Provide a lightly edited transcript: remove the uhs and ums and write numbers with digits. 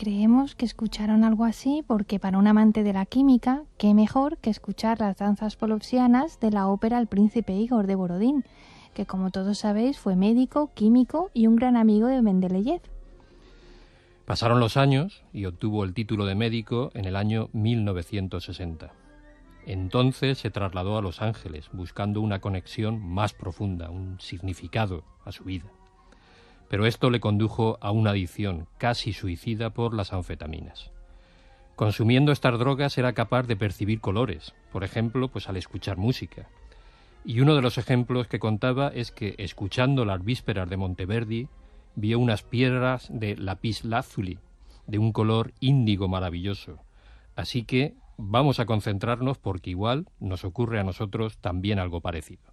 creemos que escucharon algo así porque para un amante de la química, qué mejor que escuchar las danzas poloxianas de la ópera El príncipe Igor de Borodín, que como todos sabéis fue médico, químico y un gran amigo de Mendeleev. Pasaron los años y obtuvo el título de médico en el año 1960. Entonces se trasladó a Los Ángeles buscando una conexión más profunda, un significado a su vida. Pero esto le condujo a una adicción casi suicida por las anfetaminas. Consumiendo estas drogas era capaz de percibir colores, por ejemplo, pues al escuchar música. Y uno de los ejemplos que contaba es que, escuchando las vísperas de Monteverdi, vio unas piedras de lapislázuli, de un color índigo maravilloso. Así que vamos a concentrarnos porque igual nos ocurre a nosotros también algo parecido.